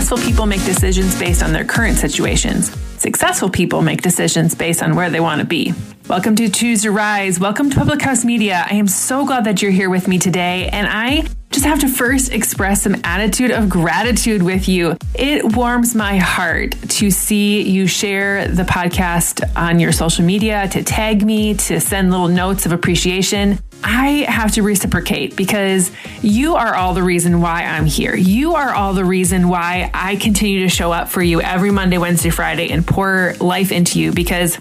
Successful people make decisions based on their current situations. Successful people make decisions based on where they want to be. Welcome to Choose to Rise. Welcome to Public House Media. I am so glad that you're here with me today, and I just have to first express some attitude of gratitude with you. It warms my heart to see you share the podcast on your social media, to tag me, to send little notes of appreciation. I have to reciprocate because you are all the reason why I'm here. You are all the reason why I continue to show up for you every Monday, Wednesday, Friday and pour life into you, because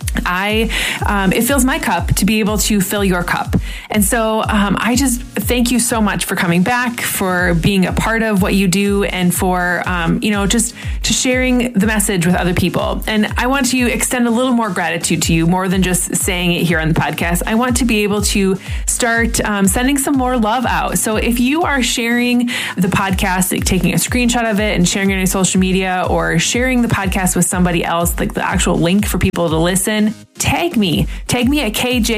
it fills my cup to be able to fill your cup. And so I just thank you so much for coming back, for being a part of what you do, and for, just sharing the message with other people. And I want to extend a little more gratitude to you, more than just saying it here on the podcast. I want to be able to start sending some more love out. So if you are sharing the podcast, like taking a screenshot of it and sharing it on your social media, or sharing the podcast with somebody else, like the actual link for people to listen, tag me at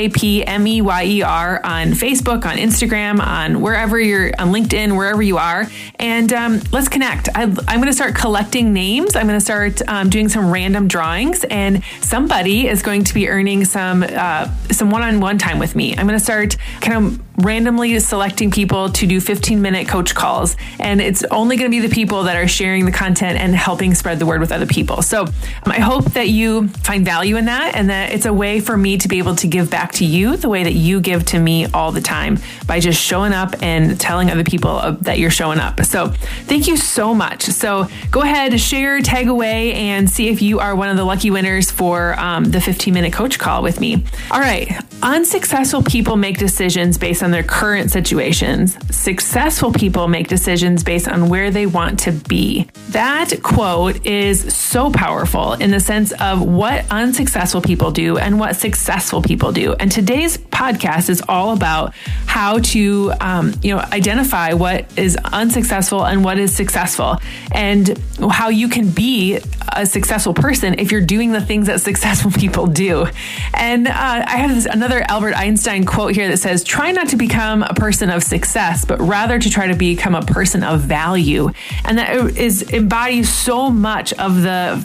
KJPMEYER on Facebook, on Instagram, on wherever you're on LinkedIn, wherever you are. And let's connect. I'm going to start collecting names. I'm going to start doing some random drawings, and somebody is going to be earning some one-on-one time with me. I'm going to start kind of randomly selecting people to do 15-minute coach calls. And it's only going to be the people that are sharing the content and helping spread the word with other people. So I hope that you find value in that, and that it's a way for me to be able to give back to you the way that you give to me all the time, by just showing up and telling other people that you're showing up. So thank you so much. So go ahead, share, tag away, and see if you are one of the lucky winners for the 15-minute coach call with me. All right. Unsuccessful people make decisions based on their current situations. Successful people make decisions based on where they want to be. That quote is so powerful in the sense of what unsuccessful people do and what successful people do. And today's podcast is all about how to, identify what is unsuccessful and what is successful, and how you can be a successful person if you're doing the things that successful people do. And I have another Albert Einstein quote here that says, "Try not to become a person of success, but rather to try to become a person of value." And that embodies so much of the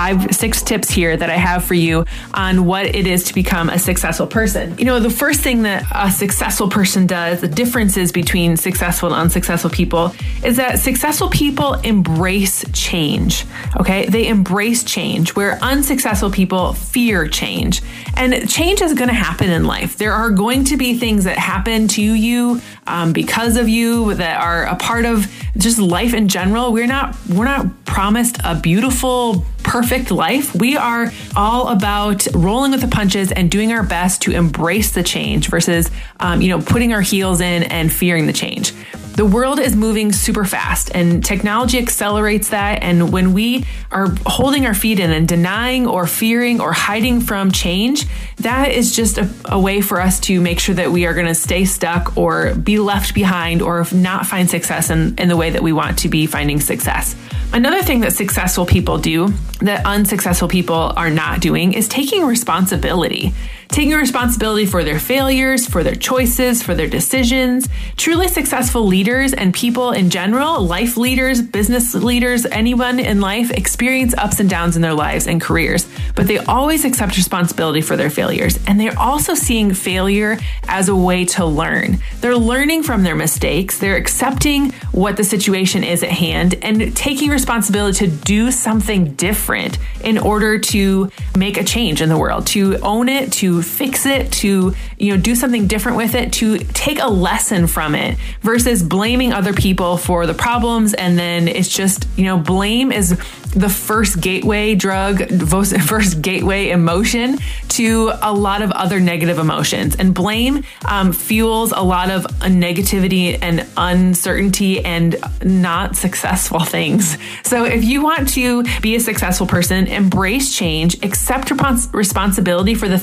5-6 tips here that I have for you on what it is to become a successful person. The first thing that a successful person does, the differences between successful and unsuccessful people, is that successful people embrace change. Okay. They embrace change, where unsuccessful people fear change. And change is going to happen in life. There are going to be things that happen to you because of you, that are a part of just life in general. We're not promised a beautiful, perfect life. We are all about rolling with the punches and doing our best to embrace the change versus, putting our heels in and fearing the change. The world is moving super fast, and technology accelerates that. And when we are holding our feet in and denying or fearing or hiding from change, that is just a way for us to make sure that we are going to stay stuck or be left behind or not find success in the way that we want to be finding success. Another thing that successful people do that unsuccessful people are not doing is taking responsibility. Taking responsibility for their failures, for their choices, for their decisions. Truly successful leaders and people in general, life leaders, business leaders, anyone in life, experience ups and downs in their lives and careers, but they always accept responsibility for their failures. And they're also seeing failure as a way to learn. They're learning from their mistakes. They're accepting what the situation is at hand and taking responsibility to do something different in order to make a change in the world, to own it, to fix it, to do something different with it, to take a lesson from it, versus blaming other people for the problems. And then it's just, blame is the first gateway drug, first gateway emotion to a lot of other negative emotions. And blame fuels a lot of negativity and uncertainty and not successful things. So if you want to be a successful person, embrace change, accept responsibility for the things that are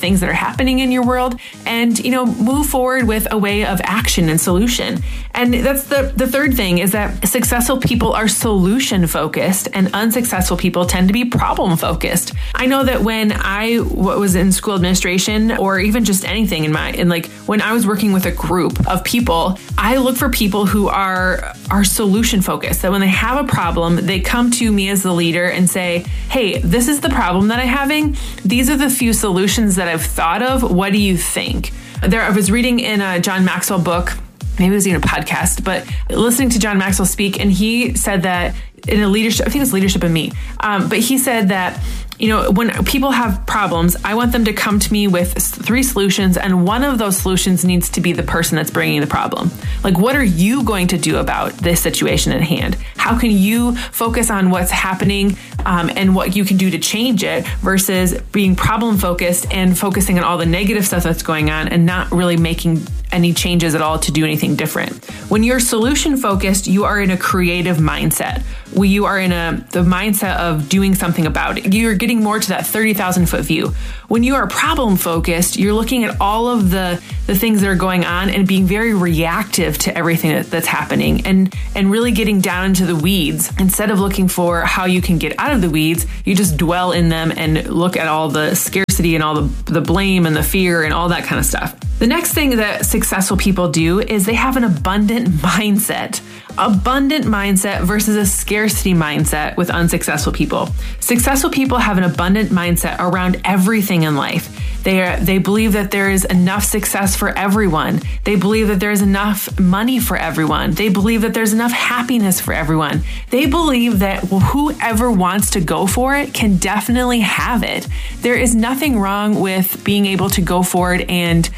happening in your world and, move forward with a way of action and solution. And that's the third thing, is that successful people are solution focused and unsuccessful people tend to be problem focused. I know that when I was in school administration, or even just anything when I was working with a group of people, I look for people who are solution focused. That when they have a problem, they come to me as the leader and say, hey, this is the problem that I'm having. These are the few solutions that I've thought of. What do you think? I was reading in a John Maxwell book, maybe it was even a podcast, but listening to John Maxwell speak, and he said that in a leadership, I think it's Leadership in Me, but he said that, when people have problems, I want them to come to me with 3 solutions, and one of those solutions needs to be the person that's bringing the problem. Like, what are you going to do about this situation at hand? How can you focus on what's happening and what you can do to change it, versus being problem focused and focusing on all the negative stuff that's going on and not really making any changes at all to do anything different. When you're solution focused, you are in a creative mindset. You are in the mindset of doing something about it. You're getting more to that 30,000 foot view. When you are problem focused, you're looking at all of the things that are going on and being very reactive to everything that's happening, and really getting down into the weeds. Instead of looking for how you can get out of the weeds, you just dwell in them and look at all the scarcity and all the blame and the fear and all that kind of stuff. The next thing that successful people do is they have an abundant mindset. Abundant mindset versus a scarcity mindset with unsuccessful people. Successful people have an abundant mindset around everything in life. They believe that there is enough success for everyone. They believe that there's enough money for everyone. They believe that there's enough happiness for everyone. They believe that whoever wants to go for it can definitely have it. There is nothing wrong with being able to go for it and,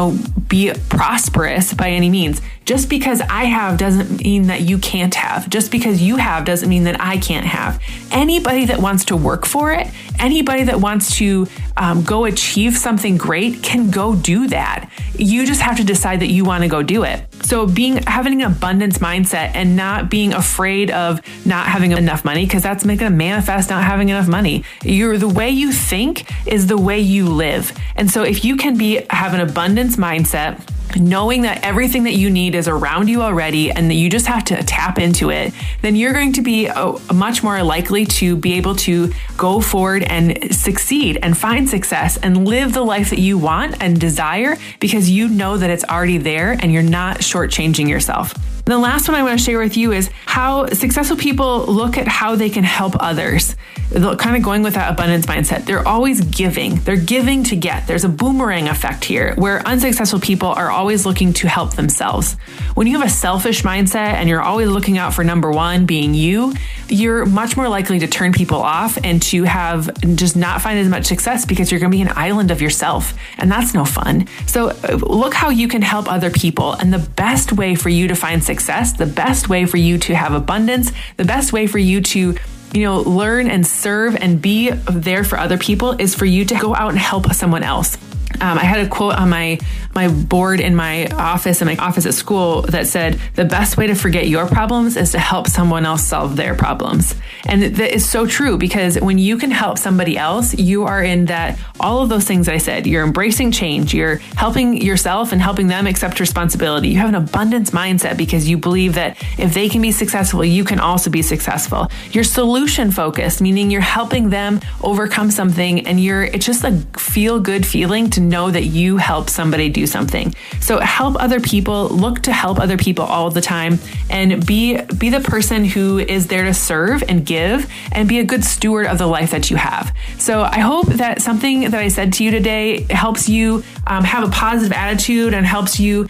be prosperous by any means. Just because I have doesn't mean that you can't have. Just because you have doesn't mean that I can't have. Anybody that wants to work for it, anybody that wants to go achieve something great can go do that. You just have to decide that you want to go do it. So having an abundance mindset and not being afraid of not having enough money, because that's going to manifest not having enough money. The way you think is the way you live. And so if you can have an abundance mindset, knowing that everything that you need is around you already and that you just have to tap into it, then you're going to be much more likely to be able to go forward and succeed and find success and live the life that you want and desire, because you know that it's already there and you're not shortchanging yourself. The last one I want to share with you is how successful people look at how they can help others. Kind of going with that abundance mindset. They're always giving. They're giving to get. There's a boomerang effect here where unsuccessful people are always looking to help themselves. When you have a selfish mindset and you're always looking out for number one being you're much more likely to turn people off and to just not find as much success, because you're going to be an island of yourself, and that's no fun. So look how you can help other people, and the best way for you to find success, the best way for you to have abundance, the best way for you to learn and serve and be there for other people is for you to go out and help someone else. I had a quote on my board in my office at school that said, the best way to forget your problems is to help someone else solve their problems. And that is so true, because when you can help somebody else, you are in that, all of those things I said, you're embracing change, you're helping yourself and helping them accept responsibility. You have an abundance mindset because you believe that if they can be successful, you can also be successful. You're solution focused, meaning you're helping them overcome something, and it's just a feel good feeling to know that you help somebody do something. So help other people, look to help other people all the time, and be the person who is there to serve and give and be a good steward of the life that you have. So I hope that something that I said to you today helps you have a positive attitude and helps you,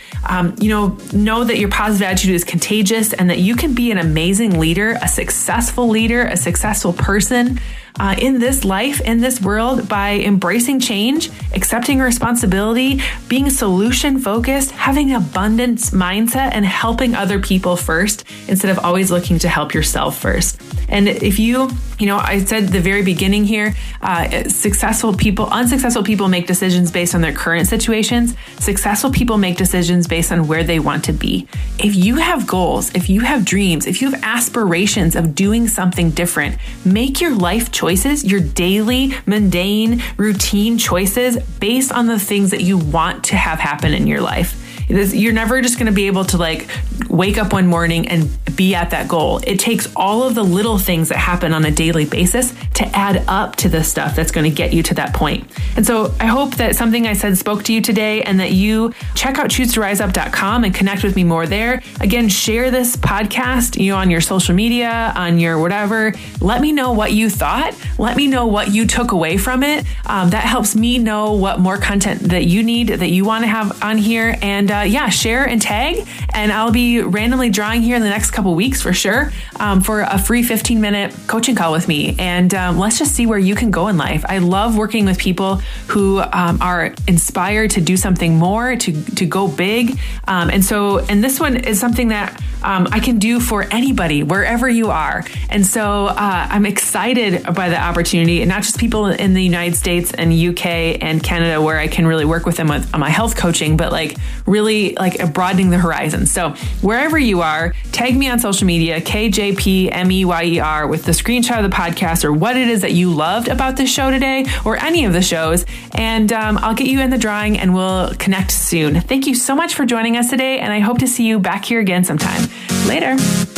know that your positive attitude is contagious and that you can be an amazing leader, a successful person in this life, in this world, by embracing change, accepting responsibility, being solution focused, having an abundance mindset, and helping other people first instead of always looking to help yourself first. And if I said at the very beginning here, unsuccessful people make decisions based on their current situations. Successful people make decisions based on where they want to be. If you have goals, if you have dreams, if you have aspirations of doing something different, make your life choices choices, your daily, mundane, routine choices based on the things that you want to have happen in your life. You're never just going to be able to like wake up one morning and be at that goal. It takes all of the little things that happen on a daily basis to add up to the stuff that's going to get you to that point. And so I hope that something I said spoke to you today and that you check out choosetouriseup.com and connect with me more there. Again, share this podcast, on your social media, on your whatever. Let me know what you thought. Let me know what you took away from it. That helps me know what more content that you need, that you want to have on here. And share and tag. And I'll be randomly drawing here in the next couple weeks for sure for a free 15-minute coaching call with me. And let's just see where you can go in life. I love working with people who are inspired to do something more, to go big. And this one is something that I can do for anybody, wherever you are. And so I'm excited by the opportunity, and not just people in the United States and UK and Canada, where I can really work with them on my health coaching, but really broadening the horizon. So wherever you are, tag me on social media, KJPMEYER, with the screenshot of the podcast or what it is that you loved about this show today or any of the shows. And I'll get you in the drawing and we'll connect soon. Thank you so much for joining us today. And I hope to see you back here again sometime. Later.